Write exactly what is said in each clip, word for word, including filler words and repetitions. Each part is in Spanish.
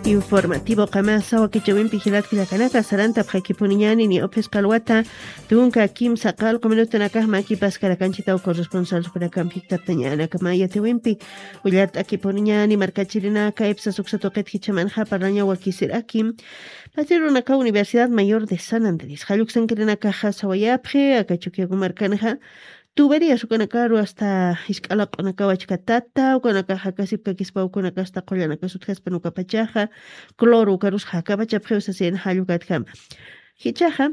Informativo Kamasa Wakichawin Pijilat Kilakanaka Saranta Pjakipuniñani ni Opes Kalwata Tunka Kim Sakal Komenutanaka Maki Paskarakanchita o corresponsal Sukurakan Piktaptañana Kamaya Tewimpi Uyat Akipuniñani Markachirinaka Epsa Suksatoket Hichamanja Paraña Wakisirakim Patirunaka Universidad Mayor de San Andrés Haluxen Kirinaka Hasawayapje Akachukia Gumarkanja tubería sukanakaru hasta isk'ala q'unakawachkatata ukanaka kasipka kispa ukanaka hasta qollanaka sutqaspa nukapachaja cloro karusqa kapachapqa usasiyana hallukatqa hichaja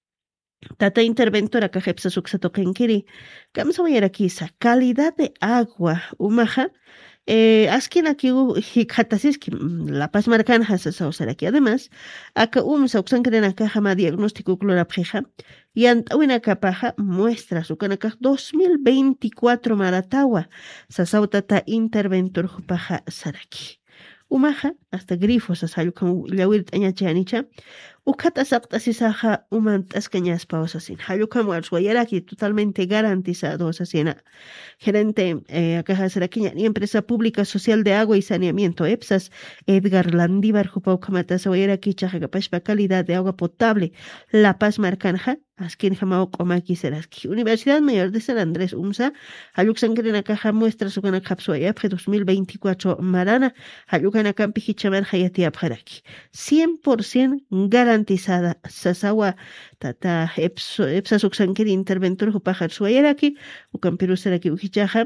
tata interventora kajepsa suksatoqinkiri kamsawayarakisa calidad de agua umaja Eh, askina ki hikhatasiski La Paz marcanja sasawsaraki además aka umsa uksankirinaka hama diagnóstico clorapjeja y antawinaka paja muestra sukanaka dos mil veinticuatro maratawa sasautata interventor paja saraki umaja hasta grifos sasalukan llawir t'añachanicha ukata saqtasisaja umantas cañaspa osasin halukan warsuayaraki totalmente garantizado osasina gerente eh, acá saraquiña ni empresa pública social de agua y saneamiento EPSAS Edgar Landívar Jupaukamata Sawayaraki Chajagapashpa calidad de agua potable La Paz Marcanja Askin Jamao Komaki Seraski Universidad Mayor de San Andrés UMSA Haluxangrena Caja muestra su gana Capsuayapre dos mil veinticuatro Marana Halukana Campi Hichaman Hayati Abharaki cien por ciento garantizada Sasawa Tata EPSA Suxankiri Interventor Jupajar Suayaraki Ukampiru Seraki Uhichaja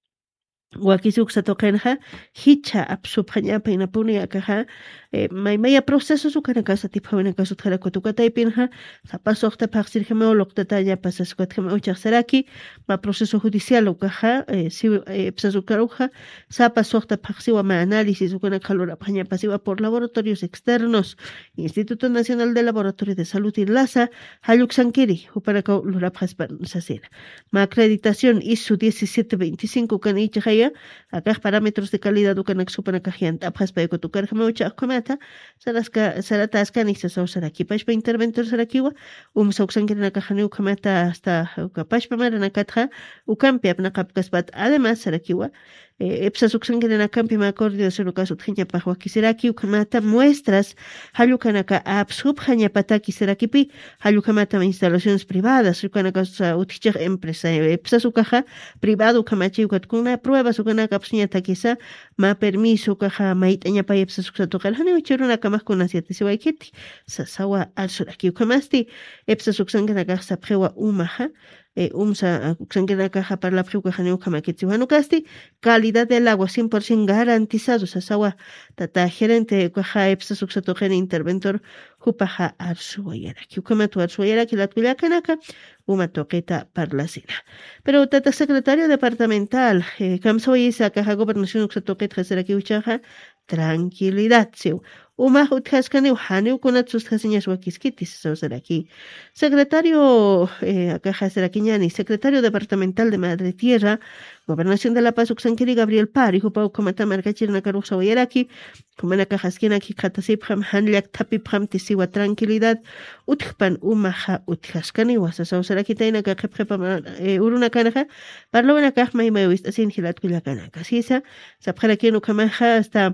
Wakisuk Satokenja Hicha Absupanyapa Inapuni Akaja Maimaya proceso sukanaka satiphawenaka sutkara kotukata ipinja zapasokta paxirjama loktataya pasasukatjama uchaqsaraki ma proceso judicial ukaja si psasukaruja zapasokta paxiwa ma análisis ukanaka loraphaña pasiva por laboratorios externos Instituto Nacional de Laboratorio de Salud IRLASA Haluxankiri upanaka lorapjaspan sasira ma acreditación I S O diecisiete veinticinco ukanichaya akaj parámetros de calidad ukanak supanaka hianta apjaspa kotukarjama uchaqkama Saraska Saratasca ni Saraki Pashpa interventor Sarakiwa, um Sauxangrina Cajanu Kamata hasta Ukapashpa Maranakatra, Ucampia Nakapkaspat, además Sarakiwa, Epsa Suxangrina Campi Macordio de Sonocaso Tjanya Pahuakisiraki, Ukamata muestras, Halukanaka Absub Hanya Pataki Serakipi, Halukamata instalaciones privadas, Ukanaka Utichar empresa, Epsa Sukaja, privado Kamachi Ukatkuna, pruebas Ukanaka Psnia Takisa, ma permiso Kaja Maitanya Payepsa Suxatokan. Uchiruna kamas kuna siete siwaikiti sasawa alsuraki ukamasti epsa suksangena kaxa prewa umaja e umsa suksangena kaxa para la prewa jane ukamakiti wanukasti calidad del agua cien por ciento garantizado sasawa tata gerente kaxa epsa suksatogena interventor hupaja alsuayaraki ukamatu alsuayaraki la tuyakanaka uma toqueta parlasina pero tata secretario departamental eh, kamsawayisa kaxa gobernación uksatoquet jaseraki uchaja tranquilidad seu uma utkaskani uhani ukunat sustasiñas wakiskitis sausaraki secretario eh, acá Haserakiñani secretario departamental de Madre Tierra Gobernación de La Paz Uxankiri Gabriel Pari Jupau Komata Markachirna Karuxa Wayaraki Kumana Kajaskinaki Katasipram Hanliak Tapipram Tisiwa tranquilidad Utkpan umaja utkaskani wasa sausaraki taina kakepjepa uruna kanaja Parlovena Kajma y Mayuista sin Hilat Kuyakanaka Sisa Sapjarakino Kamaja hasta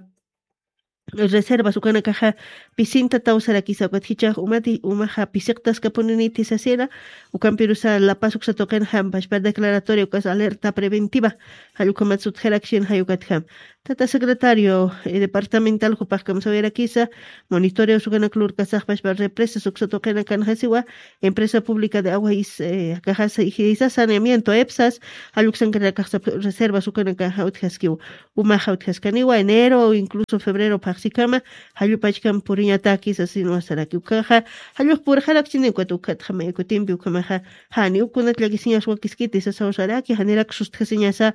reserva sukana kaja pisinta tausaraki sakwathichaj umati umaja pisiktas kapunini sasiera ukampirusa La Paz uksatoqen ham pashpa declaratorio kas alerta preventiva halukamat herakshin hayukatham tata secretario eh, departamental jupaj kamsawerakisa monitoreo sukana klur kasaj pashpa represa uksatoqen kanjasiwa empresa pública de agua y eh, kaja isa saneamiento EPSAS haluksankara kaja reserva sukana kaja uthaskiu umaja uthaskaniwa enero o incluso febrero Sikama, Halu Pachkam Puriñatakis, así no Saraki Ukaja, Halu Purharaxin, Quatukat Hameko Timbi Ukamaha, Hani Ukunat Lagisinas Wakiskitis, as Saraki, Hanerak Sustasiñasa,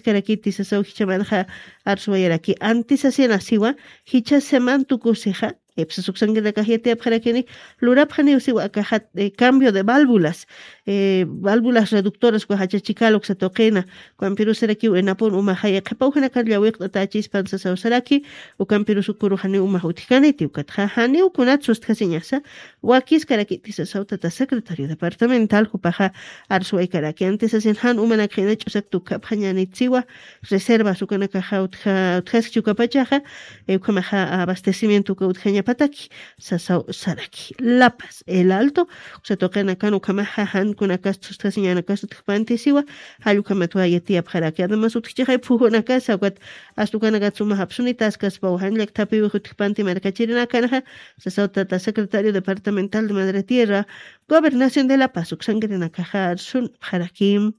Wakiskarakitis, as Hichamanha, Arsuayaraki, Antis Asiana Siwa, Hicha Semantukuseja, Epsa suksangre kajiete para que lurap jane usiwa kahat cambio de válvulas, eh, válvulas reductoras ko hachachikalo se toquena, cuampiru seraki enapon uma haya kapauhana karliawik tachis pansa sausaraki, u campiru sukuru hane uma hutikaneti, ukatha hane ukunat sustasiñasa, wakis karakitisa sautata secretario departamental, hupaja arsuay karaki, antes hacen han umana kene chusak tu kaphañanitziwa, reserva sukanaka hautja, utjas chukapachaja, eukamaja abastecimiento ka utjaña pataki sasau saraki La Paz el Alto se tocan acá no kamaja han con acá tus señana acá su tpanti siwa halu kamatua yeti abkhara que además utchija pujo na casa wat astu kana gatsuma hapsunitas kas bauhan lek tapi utpanti mercachirina kana sasau tata secretario departamental de Madre Tierra Gobernación de La Paz sangre na caja sun harakim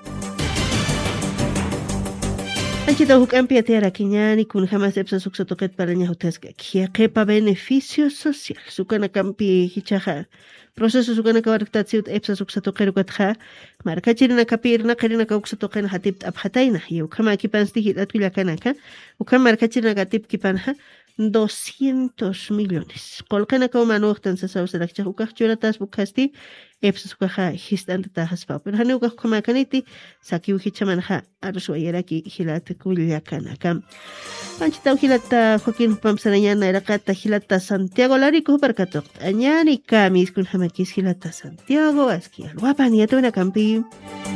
Anchita hukampi tierra kiñani kun jamás epsa suksa toket para ñahutasca kia kepa beneficio social sukana kampi hichaja proceso sukana kawarktatsiut epsa suksa tokeru katja markachirina kapirna qirina kauksa tokena hatipt abhataina yu kama kipansti hilatwila kanaka ukama markachirina katip kipanha doscientos millones kolkana kauma nuhtan sa sausarakcha ukak churatas bukasti epsa sukaja histanta tahaspa pero hanu ukak kama kaniti sakiu hichamanha arsuayeraki hilata kulia kanaka anchita hilata Joaquín Pamsarañana erakata hilata Santiago Larico barkatok añani kamis kun hamakis hilata Santiago aski alwapa nieto na campi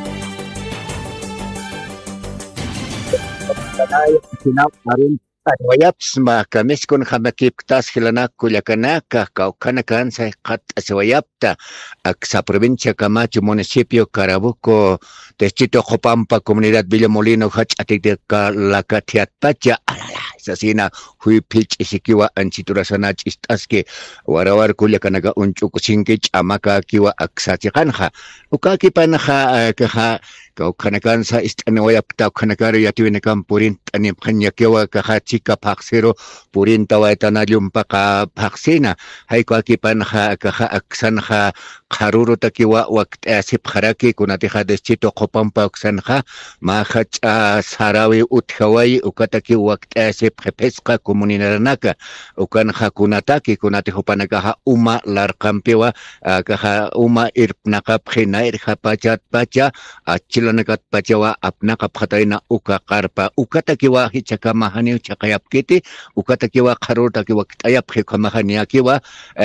Wayapsma kamis kun hamakip tas hilanak kuliakanaka kaukanakan sa kat aswayapta ak sa provincia Camacho municipio Carabuco Techito Jopampa comunidad Villamolino hach atikka la katiat pacha alala sasina hui pitch isikiwa anchitura sanach istaske warawar kuliakanaga unchuk singkich amaka kiwa aksatikanha ukaki panha kaha kau kanakan sa istanawayapta kanakaro yatiwinakan purin tanim kanya kiwa kaha chika paksero purin tawaitan alyumpa ka paksina hay ko akipanha kaha aksanha karuro takiwa wakt asip haraki kunatiha deschito kopampa aksanha mahach sarawi uthawai ukataki wakt asip pesca comunidadnaka ukanha kunataki kunatiho panakaha uma larkampiwa kaha uma irpnaka phinair khapachat pacha achilanakat pachawa apnaka phataina uka karpa ukatakiwa hichakamahani chakayapkiti ukatakiwa karutakiwa kitayap khikamahaniakiwa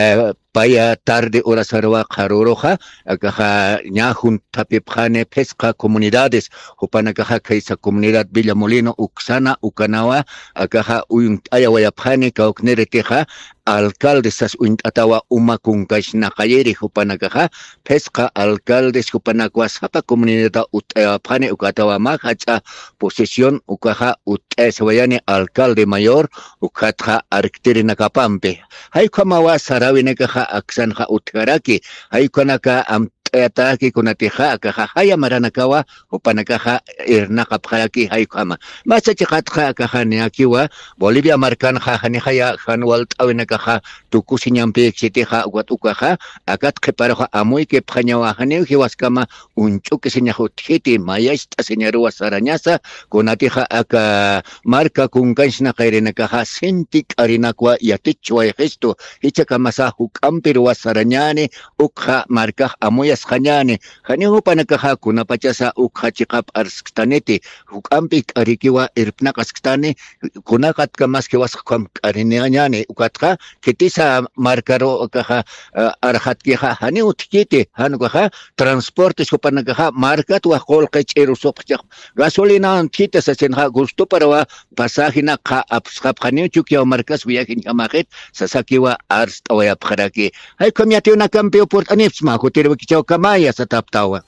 Paya tarde hora sarwa karoroja akaja ñahun tapipjane pesca comunidades hopanakaja kaisa comunidad Villamolino uksana ukanawa akaja uyun ayawayapjane kauknereteja alcaldes sas uintatawa uma kunkashna kayeri hopanakaja pesca alcaldes hopanakwa sapa comunidad utayapjane ukatawa mahacha posesión ukaja uteswayane alcalde mayor ukatja arcterina kapampe hay kamawa sarawinekaja aksanja utkaraki hay konaka am ataki kunatiha kaha haya maranakawa upanakaha irnaqapqaraki haykama masachikatqa kahaniakiwa Bolivia markan khani haya khanwal tawinakaha tukusiñampi exitiha watukaha akat qiparaha amuy ke phañawa hani hiwaskama unchuki siñahutjiti mayasta señaruwa sarañasa kunatiha aka marka kunkanshna qayrinakaha sintik arinakwa yatichwa gesto hichakamasa hukampiruwa sarañani ukha marka amuy Khanyane khaniho panakaha kuna pachasa ukhachiqap arsktaneti hukampik arikiwa irpnaqaskstani kunakat kamaske wasqam arineñane ukatqa kitisa markaro kaha arhatkiha hani utkiti hanukaha transporte supanakaha markat wa qolqechiru soqchaq gasolina antita sasenha gusto para pasajina qa apsqap khani chukiya markas viaje yamaqet sasakiwa arstawaya pharaki hay kamyatiuna kampio port anipsma kutirwa kichau Kamaya sa taptawa.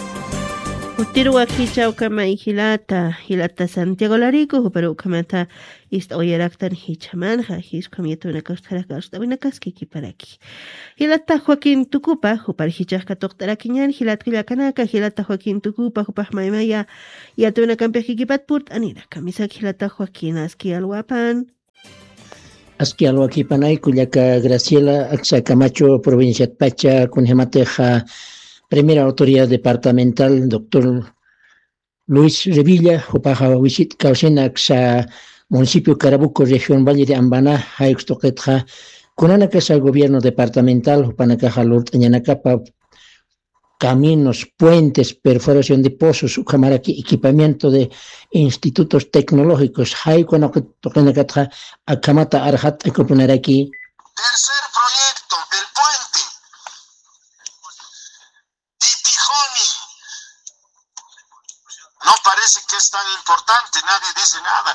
Utirwa kichau kamay hilata hilata Santiago Larico pero kamata ist oyeraktan hichamanja his kamieto na kastarakas tabinakas kikiparaki. Hilata Joaquín Tucupa hupar hichaka toktarakiñan hilat kilakanaka hilata Joaquín Tucupa hupar maymaya yatuna kampia kikipat purt anira kamisak hilata Joaquín aski alwapan. Aski alwaki panay kullaka Graciela Axa Camacho provincia de Pacha con Gemateja primera autoridad departamental doctor Luis Revilla Jopaja Wisit Causena Axa municipio Carabuco región Valle de Ambana Haixtoquetja Kunanakasa el gobierno departamental, Hupanakaja Lurt, Añanacapa, caminos, puentes, perforación de pozos, Ucamaraki, equipamiento de institutos tecnológicos, Haikuana Tokanakatra, Akamata Arhat, Ekopunaraki. Tercer proyecto del puente. Titijoni. No parece que es tan importante, nadie dice nada.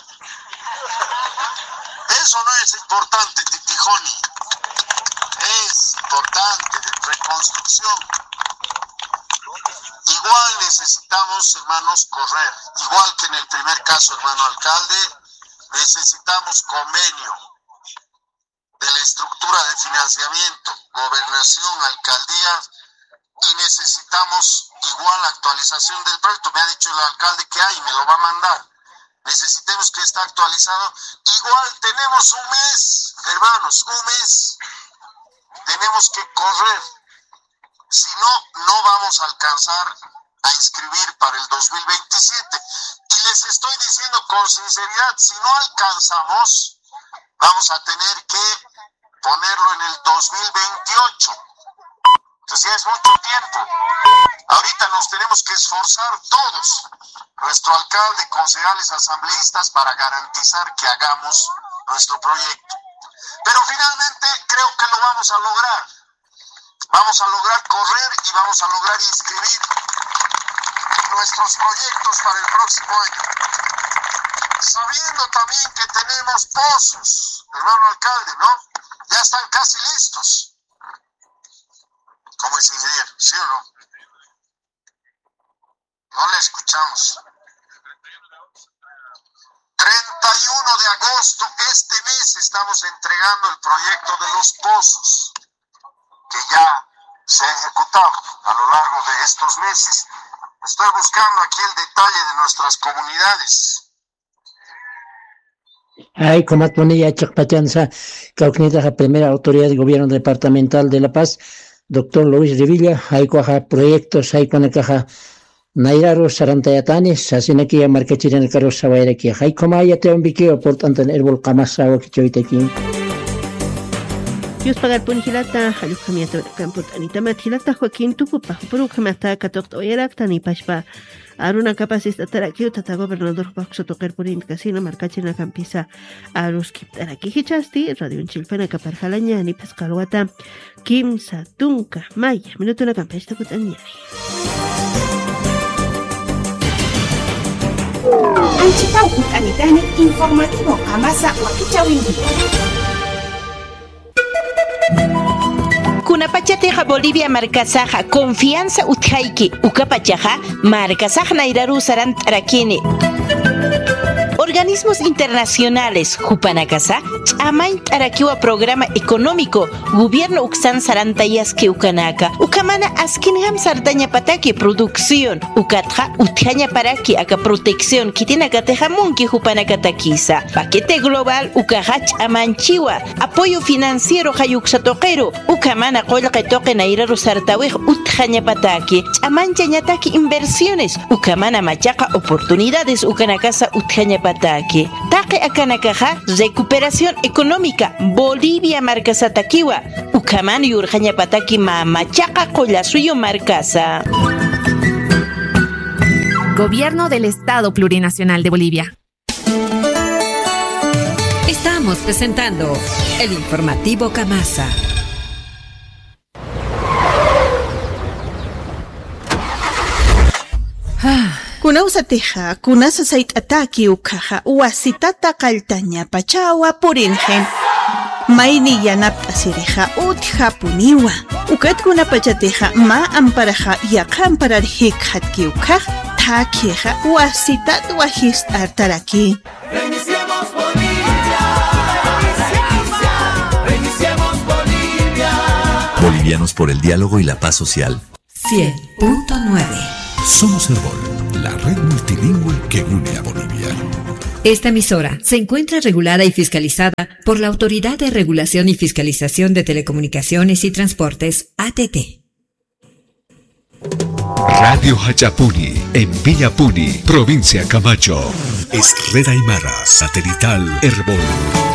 Eso no es importante, Titijoni. Es importante de reconstrucción. Igual necesitamos, hermanos, correr. Igual que en el primer caso, hermano alcalde, necesitamos convenio de la estructura de financiamiento, gobernación, alcaldía, y necesitamos igual actualización del proyecto. Me ha dicho el alcalde que hay, me lo va a mandar. Necesitemos que esté actualizado. Igual tenemos un mes, hermanos, un mes. Tenemos que correr. Si no, no vamos a alcanzar a inscribir para el dos mil veintisiete. Y les estoy diciendo con sinceridad, si no alcanzamos, vamos a tener que ponerlo en el dos mil veintiocho. Entonces ya es mucho tiempo. Ahorita nos tenemos que esforzar todos, nuestro alcalde, concejales, asambleístas, para garantizar que hagamos nuestro proyecto. Pero finalmente creo que lo vamos a lograr. Vamos a lograr correr y vamos a lograr inscribir nuestros proyectos para el próximo año. Sabiendo también que tenemos pozos, hermano alcalde, ¿no? Ya están casi listos. ¿Cómo es, ingeniero? ¿Sí o no? No le escuchamos. treinta y uno de agosto, este mes, estamos entregando el proyecto de los pozos, que ya se ha ejecutado a lo largo de estos meses. Estoy buscando aquí el detalle de nuestras comunidades. Ay, como ponía Chacpachanza, Caucnita, la primera autoridad de gobierno departamental de La Paz, doctor Luis Revilla, hay cuaja proyectos, hay con caja Nairaro Sarantayatanes, así aquí a Marquechir en el carro Sabairaki, hay como haya te enviqueo por tanto en el volcamasa o que choitequín. Dios pagar punjilata, halukamiata camput anita matilata Joaquín Tucupa, Purukamata, Catok Oyerak, Tani Pashpa, Aruna Capacista Taraki, Tata Gobernador Paxo Toker Purin Casino, Marcachina Campisa, Aruskip Taraki Hichasti, Radio Chilpana Caparjalaña, ni Pescaluata, Kim Satunka, Maya, Minuto la Campesta Cutaniani. Anchitau Cutanitani, informativo, Amasa, Huaquichawinti. Kunapachateja Bolivia marcasaja confianza utjaiki ukapachaja marcasaja nairaru sarant arakini. Organismos internacionales Jupanacasa ch'amain arakiwa programa económico gobierno uksan sarantayasque ukanaka ukamana askinham sardaña pataki producción ukatja utjaña paraki aka protección kitinaka tejamunki Jupanakatakisa paquete global ukajach amanchiwa apoyo financiero hayuksatoquero ukamana qollqe toque nairaru sartawej utjaña pataki ch'amancha ñataki inversiones ukamana machaqa oportunidades ukanakasa utjaña pataki Taque akanakaja recuperación económica Bolivia marcasa takiwa ukaman yurjaña pataki mamachaqa qollasuyo marcasa. Gobierno del Estado Plurinacional de Bolivia. Estamos presentando el informativo Camasa. Kunausa teja, kunasa sait ataki ukaja, wasitata kaltaña pachawa purinjen. Maini yanap asireja utja puniwa. Ukat kuna pachateja ma amparaja yakamparar hikhatki ukaj, takeja wasitat wahist artaraki. Reiniciemos Bolivia. Reiniciemos Bolivia. Bolivianos por el diálogo y la paz social. cien punto nueve. Somos Herbol, la red multilingüe que une a Bolivia. Esta emisora se encuentra regulada y fiscalizada por la Autoridad de Regulación y Fiscalización de Telecomunicaciones y Transportes, A T T. Radio Hachapuni, en Villapuni, provincia Camacho. Es Red Aymara, satelital Herbol.